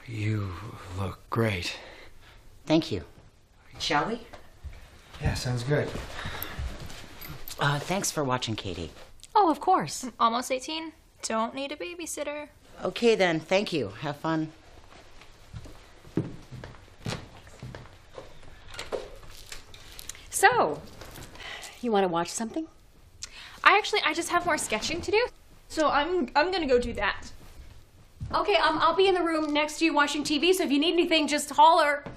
You look great. Thank you. Shall we? Yeah, sounds good. Thanks for watching, Katie. Oh, of course. I'm almost 18. Don't need a babysitter. Okay then, thank you. Have fun. So, you want to watch something? I just have more sketching to do. So I'm gonna go do that. Okay, I'll be in the room next to you watching TV, so if you need anything, just holler.